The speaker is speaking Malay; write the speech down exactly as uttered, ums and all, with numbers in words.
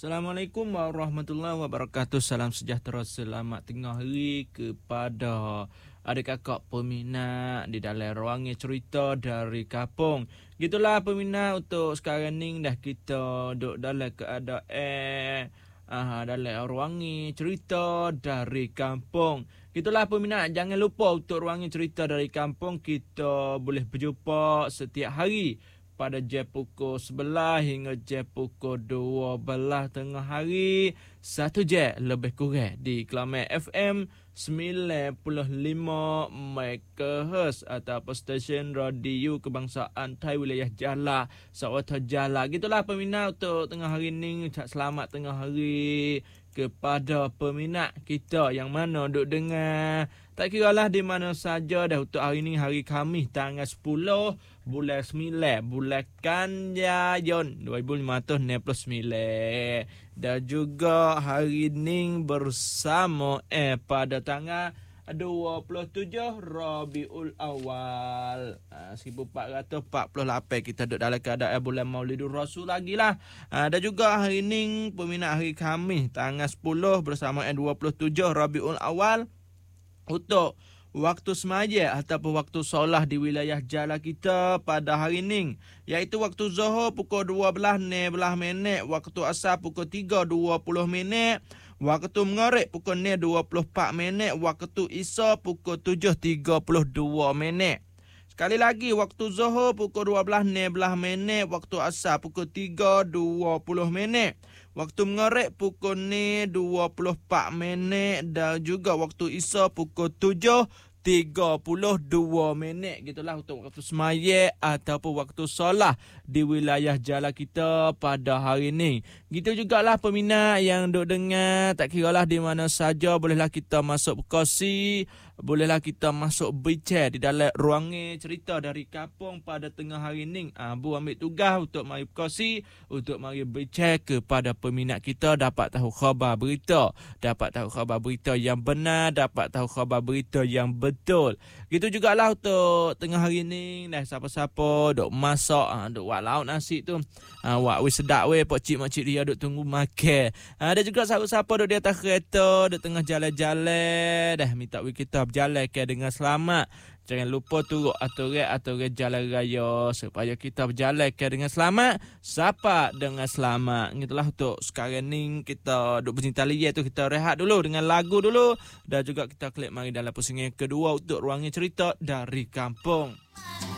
Assalamualaikum warahmatullahi wabarakatuh. Salam sejahtera, selamat tengah hari kepada adik kakak peminat di dalam ruangnya cerita dari kampung. Gitulah peminat, untuk sekarang ni dah kita duduk dalam keadaan ah, dalam ruangnya cerita dari kampung. Gitulah peminat, jangan lupa untuk ruangnya cerita dari kampung kita boleh berjumpa setiap hari pada jam pukul sebelas hingga jam pukul dua belas tengah hari, satu jam lebih kurang di Kelamin F M sembilan puluh lima megahertz ataupun stesen radio kebangsaan Thai wilayah Jala, Sarawak Jala. Gitulah peminat, untuk tengah hari ni ucap selamat tengah hari kepada peminat kita yang mana duk dengar, tak kiralah di mana saja dah. Untuk hari ni hari Khamis tanggal sepuluh bulan sembilan bulan Kanjayon dua ribu lima ratus enam puluh sembilan, dan juga hari ni bersama eh pada tanggal dua puluh tujuh Rabiul Awal ha, seribu empat ratus empat puluh lapan. Kita duduk dalam keadaan bulan Maulidur Rasul lagi lah. Ha, dan juga hari ni peminat hari Khamis tanggal sepuluh bersama dua puluh tujuh Rabiul Awal, untuk waktu semaya ataupun waktu solat di wilayah Jala kita pada hari ini, iaitu waktu Zuhur pukul dua belas enam belas minit, waktu Asar pukul tiga dua puluh minit, waktu Maghrib pukul dua puluh empat minit, waktu Isya pukul tujuh tiga puluh dua minit. Sekali lagi, waktu Zuhur pukul dua belas enam belas minit, waktu Asar pukul tiga dua puluh minit, waktu Maghrib pukul dua puluh empat minit, dan juga waktu Isya pukul tujuh tiga puluh dua minit. Gitulah untuk waktu semaya ataupun waktu solat di wilayah Jala kita pada hari ini. Gitu jugalah peminat yang duk dengar, tak kiralah di mana saja, bolehlah kita masuk berkongsi, bolehlah kita masuk bincang di dalam ruangnya cerita dari kampung pada tengah hari ini. Ah, Bu ambil tugas untuk mari berkongsi, untuk mari bincang kepada peminat kita, dapat tahu khabar berita, dapat tahu khabar berita yang benar, dapat tahu khabar berita yang betul. Gitu jugalah untuk tengah hari ni, dah siapa-siapa duk masak, ah, duk buat lauk nasi tu, ah, buat weh sedap weh, pak cik mak cik dia duk tunggu makan. Ah, ada juga siapa-siapa duk di atas kereta, duk tengah jalan-jalan, dah minta weh kita berjalan ke dengan selamat. Jangan lupa turut aturan-aturan jalan raya supaya kita berjalan ke dengan selamat, sampai dengan selamat. Itulah untuk sekarang ni kita duk bercinta liat tu, kita rehat dulu dengan lagu dulu, dan juga kita klik mari dalam pusingan kedua untuk ruangnya cerita dari kampung.